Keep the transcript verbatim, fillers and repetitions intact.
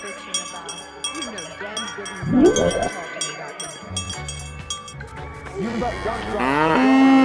bitching about? You know damn good and well what I'm talking about. You about done,